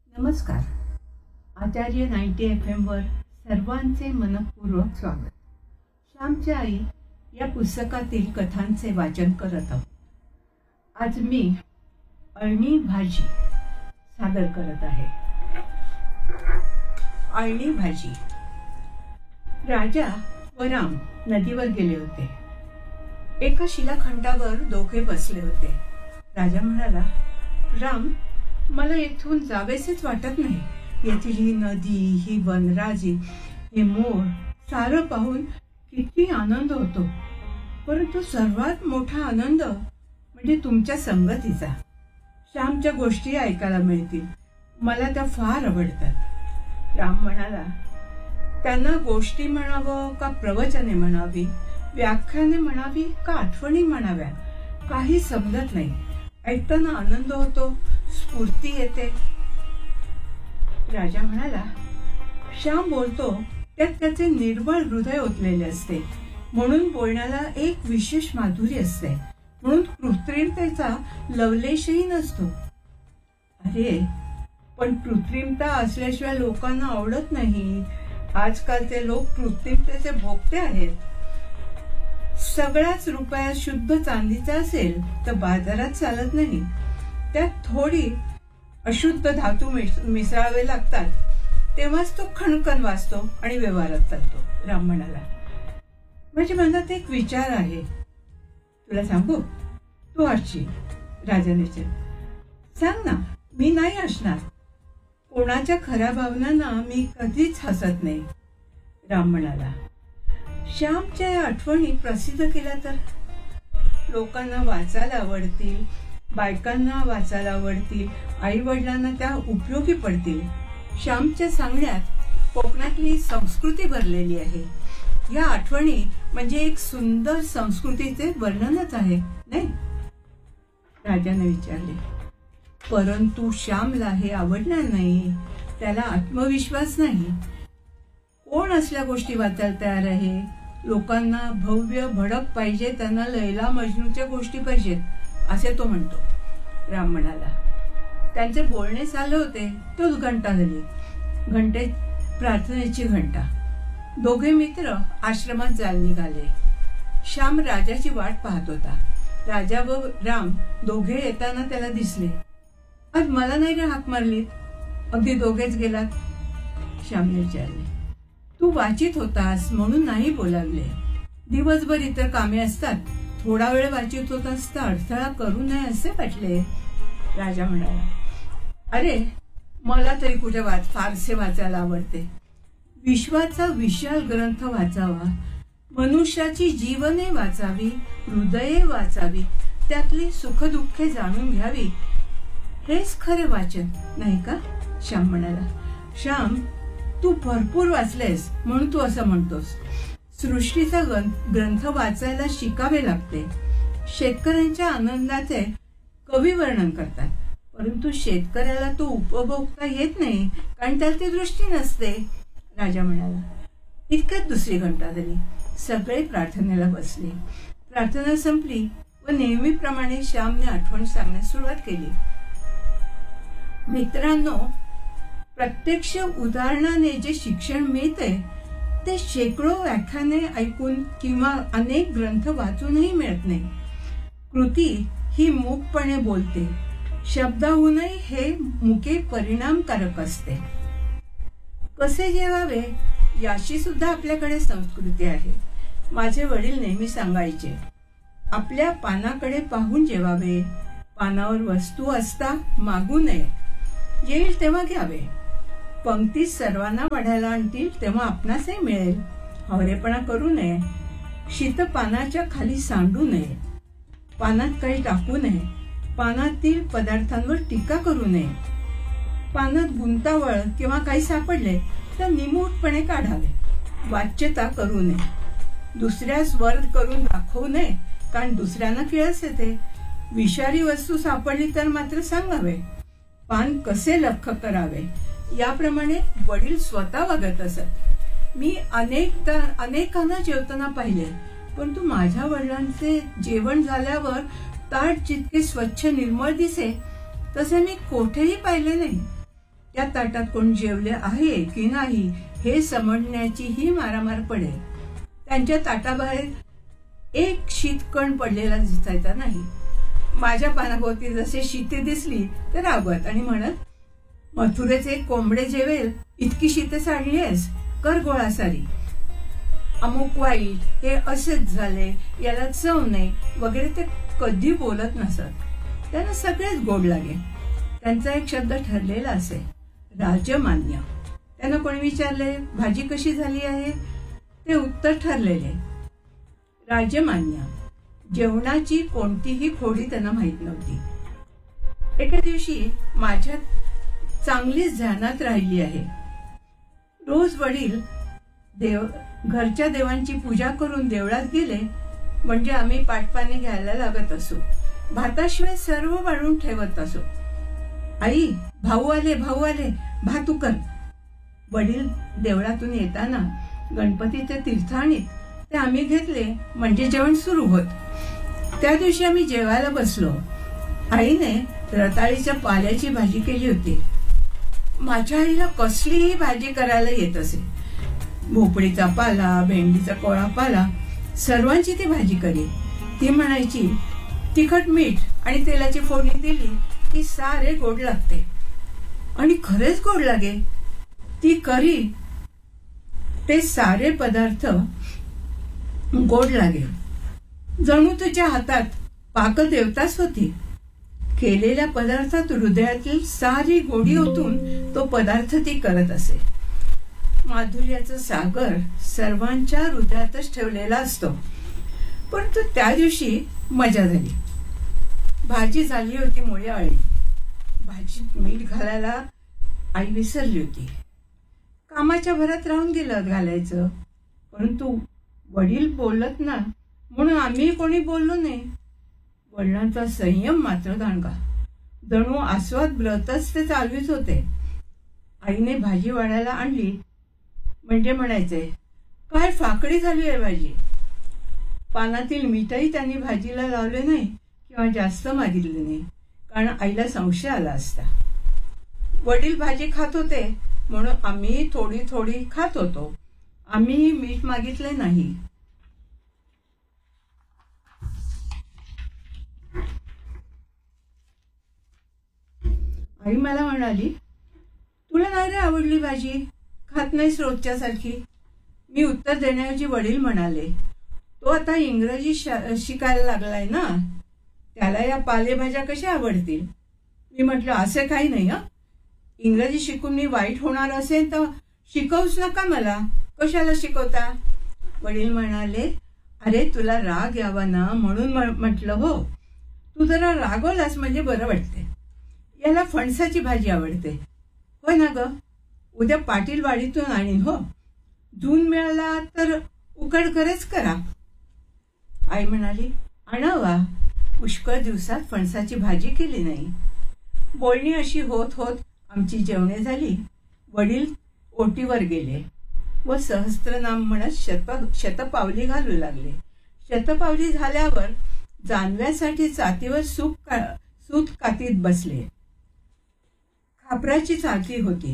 नमस्कार. आचार्य 90 FM वर सर्वांचे मनपूर्वक स्वागत. श्यामची आई या पुस्तकातील कथांचे वाचन करत आहोत. आज मी अळणी भाजी सादर करत आहे. अळणी भाजी. राजा व राम नदीवर गेले होते. एका शिलाखंडावर दोघे बसले होते. राजा म्हणाला, राम, मला येथून जावेसेच वाटत नाही. येथील ही नदी, ही वनराजी, हे मोर सारं पाहून किती आनंद होतो. परंतु सर्वात मोठा आनंद म्हणजे तुमच्या संगतीचा. श्यामच्या गोष्टी ऐकायला मिळतील. मला त्या फार आवडतात. राम म्हणाला, त्यांना गोष्टी म्हणावं का प्रवचने म्हणावी, व्याख्याने म्हणावी का आठवणी म्हणाव्या, काही समजत नाही. ऐकताना आनंद होतो, स्फूर्ती येते. राजा म्हणाला, श्याम बोलतो त्यात त्याचे निर्मळ हृदय ओतलेले असते, म्हणून बोलण्याला एक विशेष माधुरी असते, म्हणून कृत्रिमतेचा लवलेशही नसतो. अरे, पण कृत्रिमता असल्याशिवाय लोकांना आवडत नाही. आजकालचे लोक कृत्रिमतेचे भोगते आहेत. सगळ्याच रुपया शुद्ध चांदीचा असेल तर बाजारात चालत नाही. त्यात थोडी अशुद्ध धातू मिसळावे लागतात, तेव्हाच तो खणखण वाजतो आणि व्यवहारात चालतो. राम म्हणाला, माझ्या मनात एक विचार आहे, तुला सांगू? तू हसशील. राजाने सांग ना. मी नाही हसणार. कोणाच्या खऱ्या भावनांना मी कधीच हसत नाही. राम म्हणाला, श्यामच्या आठवणी प्रसिद्ध केल्या तर लोकांना वाचायला आवडतील, बायकांना वाचायला आवडतील, आई वडिलांना त्या उपयोगी पडतील. श्यामच्या सांगण्यात कोकणातली संस्कृती भरलेली आहे. या आठवणी म्हणजे एक सुंदर संस्कृतीचे वर्णनच आहे, नाही? राजाने विचारले. परंतु श्यामला हे आवडणार नाही. त्याला आत्मविश्वास नाही. कोण असल्या गोष्टी वाचायला तयार आहे? लोकांना भव्य भडक पाहिजे, त्यांना लैला मजनूच्या गोष्टी पाहिजेत असे तो म्हणतो. राम म्हणाला, त्यांचे बोलणे चालले होते तोच घंटा झाली. घंटे प्रार्थनेची घंटा. दोघे मित्र आश्रमात जायला निघाले. श्याम राजाची वाट पाहत होता. राजा व राम दोघे येताना त्याला दिसले. आज मला नाही रे हाक मारली, अगदी दोघेच गेलात? श्यामने विचारले. तू वाचित होतास म्हणून नाही बोलावले. दिवसभर इतर कामे असतात. थोडा वेळ वाचित होतास तर अडथळा करू नये असे वाटले. राजा म्हणाला, अरे, मला तरी कुठे फारसे वाचायला आवडते. विश्वाचा विशाल ग्रंथ वाचावा, मनुष्याची जीवने वाचावी, हृदये वाचावी, त्यातली सुखदुःखे जाणून घ्यावी, हेच खरे वाचन नाही का? श्याम म्हणाला. श्याम, तू भरपूर वाचलेस म्हणून तू असं म्हणतोस. सृष्टीचा ग्रंथ वाचायला शिकावे लागते. शेतकऱ्यांच्या आनंदाचे कवी वर्णन करतात, परंतु शेतकऱ्याला तो उपभोगता येत नाही, कारण त्याला ती दृष्टी नसते. राजा म्हणाला. इतक्यात दुसरी घंटा झाली. सगळे प्रार्थनेला बसले. प्रार्थना संपली व नेहमीप्रमाणे श्यामने आठवण सांगण्यास सुरुवात केली. मित्रांनो, प्रत्यक्ष उदाहरणाने जे शिक्षण मिळते ते शेकडो व्याख्याने ऐकून किंवा अनेक ग्रंथ वाचूनही मिळत नाही. कृती ही मूकपणे बोलते. शब्दाहूनही हे मुके परिणामकारक असते. कसे जेवावे याची सुद्धा आपल्याकडे संस्कृती आहे. माझे वडील नेहमी सांगायचे, आपल्या पानाकडे पाहून जेवावे. पानावर वस्तू असता मागू नये. येईल तेव्हा घ्यावे. पंक्तीत सर्वांना वाढायला आणतील तेव्हा आपणासही मिळेल. हवरेपणा करू नये. शीत पानाच्या खाली सांडू नये. पानात काही टाकू नये. पानातील पदार्थांवर टीका करू नये. पानात गुंतावळ किंवा काही सापडले तर निमूटपणे काढावे. वाच्यता करू नये. दुसऱ्यास वर करून दाखवू नये, कारण दुसऱ्यांना किळस येते. विषारी वस्तू सापडली तर मात्र सांगावे. पान कसे लख्ख करावे याप्रमाणे वडील स्वतः वागत असत. मी अनेकांना जेवताना पाहिले, परंतु माझ्या वडिलांचे जेवण झाल्यावर ताट जितके स्वच्छ निर्मळ दिसे तसे मी कोठेही पाहिले नाही. या ताटात कोण जेवले आहे की नाही हे समजण्याचीही मारामार पडेल. त्यांच्या ताटाबाहेर एक शीतकण पडलेला दिसायचा नाही. माझ्या पानाभोवती जसे शीते दिसली तर रागवत आणि म्हणत, मथुरेचे कोंबडे जेवेल इतकी शीते साडलीयस, कर गोळा सारी. अमुक वाईट, हे असेच झाले, याला चव नाही वगैरे ते कधी बोलत नसत. त्यांना सगळेच गोड लागे. त्यांचा एक शब्द ठरलेला असे, राजमान्य. त्यांना कोणी विचारले भाजी कशी झाली आहे, ते उत्तर ठरलेले, राजमान्य. जेवणाची कोणतीही खोडी त्यांना माहीत नव्हती. एके दिवशी माझ्या चांगलीच ध्यानात राहिली आहे. रोज वडील घरच्या देवांची पूजा करून देवळात गेले म्हणजे आम्ही पाटपाणी घ्यायला लागत असू. भाताशिवाय सर्व वाढून ठेवत असो. आई, भाऊ आले, भात उकर. वडील देवळातून येताना गणपतीचे तीर्थ आणीत ते आम्ही घेतले म्हणजे जेवण सुरू होत. त्या दिवशी आम्ही जेवायला बसलो. आईने रताळीच्या पाल्याची भाजी केली होती. माझ्या आईला कसलीही भाजी करायला येत असे. भोपळीचा पाला, भेंडीचा कोळा पाला, सर्वांची ती भाजी करी. ती म्हणायची, तिखट मीठ आणि तेलाची फोडणी दिली की सारे गोड लागते. आणि खरेच गोड लागे. ती करी, ते सारे पदार्थ गोड लागे. जणू तुझ्या हातात पाकदेवताच होती. केलेल्या पदार्थात हृदयातील सारी गोडी ओतून तो पदार्थ ती करत असे. माधुर्याचा सागर सर्वांच्या हृदयातच ठेवलेला असतो. परंतु त्या दिवशी मजा झाली. भाजी झाली होती मुळे आळी. भाजीत मीठ घालायला आई विसरली होती. कामाच्या भरात राहून गेलं घालायचं. परंतु वडील बोलत ना म्हणून आम्ही कोणी बोललो नाही. वडिलांचा संयम मात्र दांडगा. जणू आस्वाद व्रतच ते चालवीत होते. आईने भाजी वाढायला आणली म्हणजे म्हणायचे, काय फाकडी झाली आहे भाजी. पानातील मीठही त्यांनी भाजीला लावले नाही किंवा जास्त मागितले नाही, कारण आईला संशय आला असता. वडील भाजी खात होते म्हणून आम्ही थोडी थोडी खात होतो. आम्ही मीठ मागितले नाही. आई मला म्हणाली, तुला नाही रे आवडली भाजी, खात नाहीस रोजच्या सारखी. मी उत्तर देण्याऐवजी वडील म्हणाले, तो आता इंग्रजी शिकायला लागलाय ना, त्याला या पालेभाज्या कशा आवडतील. मी म्हटलं, असे काही नाही. इंग्रजी शिकून मी वाईट होणार असेल तर शिकवूच नका मला, कशाला शिकवता. वडील म्हणाले, अरे तुला राग यावा ना म्हणून म्हटलं हो. तू जरा रागवलास म्हणजे बरं वाटते. याला फणसाची भाजी आवडते. होय ना ग, उद्या पाटील वाडीतून आणीन हो. जून मिळाला तर उकडकरच करा. आई म्हणाली, आणावा. पुष्कळ दिवसात फणसाची भाजी केली नाही. बोलणी अशी होत होत आमची जेवणे झाली. वडील ओटीवर गेले व सहस्त्रनाम म्हणत शतपावली घालू लागले. शतपावली झाल्यावर जानव्यासाठी चातीवर सूत कातीत बसले. खापराची चाती होती.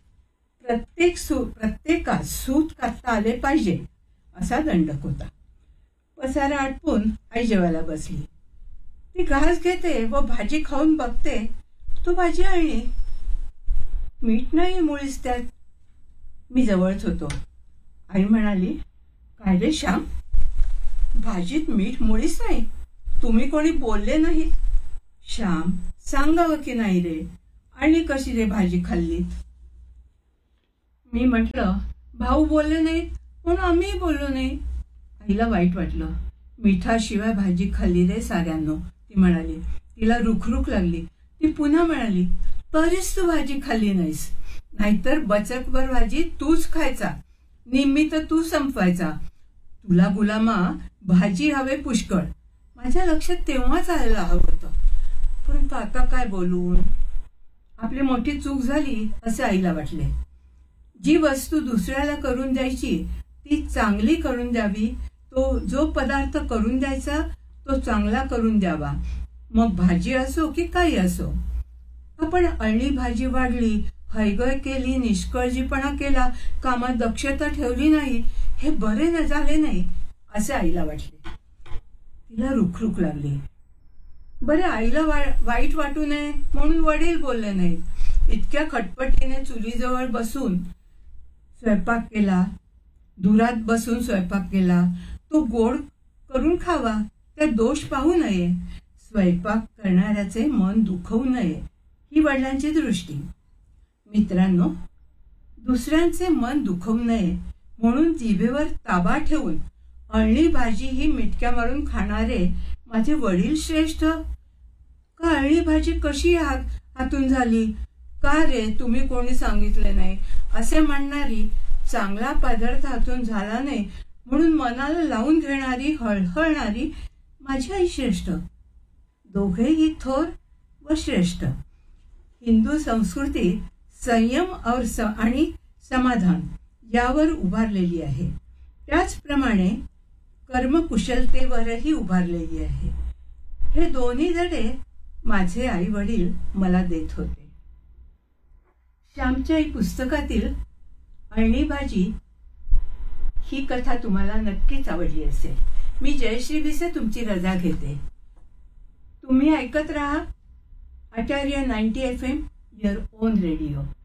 प्रत्येकास सूत कातता आले पाहिजे असा दंडक होता. पसारा आटपून आई जेवायला बसली. ती घास घेते व भाजी खाऊन बघते, तू भाजी आणली, मीठ नाही मुळीच त्यात. मी जवळच होतो. आई म्हणाली, काय रे श्याम, भाजीत मीठ मुळीच नाही, तुम्ही कोणी बोलले नाही. श्याम, सांगावं की नाही रे, आणि कशी रे भाजी खाल्लीत. मी म्हटलं, भाऊ बोलले नाहीत म्हणून आम्ही बोललो नाही. आईला वाईट वाटलं. मिठाशिवाय भाजी खाल्ली रे साऱ्यांनो, ती म्हणाली. तिला रुखरुख लागली. ती पुन्हा म्हणाली, तरीच तू भाजी खाल्ली नाहीस, नाहीतर बचकभर भाजी तूच खायचा, निम्मी तर तू संपवायचा. तुला गुलामा भाजी हवे पुष्कळ. माझ्या लक्षात तेव्हाच आलेलं हवं होतं, परंतु आता काय बोलून. आपली मोठी चूक झाली असे आईला वाटले. जी वस्तू दुसऱ्याला करून द्यायची ती चांगली करून द्यावी. जो पदार्थ करून द्यायचा तो चांगला करून द्यावा, मग भाजी असो की काही असो. आपण अळणी भाजी वाढली, हयगय केली, निष्काळजीपणा केला, कामात दक्षता ठेवली नाही, हे बरे न झाले नाही असे आईला वाटले. तिला रुखरुख लागली. बरे आईला वाईट वाटू नये म्हणून वडील बोलले नाहीत. इतक्या खटपटीने चुलीजवळ बसून स्वयंपाक केला, धुरात बसून स्वयंपाक केला. तो गोड करून खावा, त्यात दोष पाहू नये, स्वयंपाक करणाऱ्याचे मन दुखवू नये, ही वडिलांची दृष्टी. मित्रांनो, दुसऱ्यांचे मन दुखवू नये म्हणून जिभेवर ताबा ठेवून अळणी भाजी ही मिटक्या मारून खाणारे माझे वडील श्रेष्ठ का अळणी भाजी कशी हातून झाली, का रे तुम्ही कोणी सांगितले नाही असे म्हणणारी, चांगला पदार्थ हातून झाला नाही म्हणून मनाला लावून घेणारी, हळहळणारी माझी आई श्रेष्ठ. दोघेही थोर व श्रेष्ठ. हिंदू संस्कृती संयम आणि समाधान यावर उभारलेली आहे. त्याचप्रमाणे कर्मकुशलतेवरही उभारलेली आहे. हे दोन्ही धडे माझे आई वडील मला देत होते. श्यामच्या पुस्तकातील अळणी भाजी ही कथा तुम्हाला नक्कीच आवडली असेल. मी जयश्री भिसे तुमची रजा घेते. तुम्ही ऐकत राहा आचार्य 90 FM, युअर ओन रेडिओ.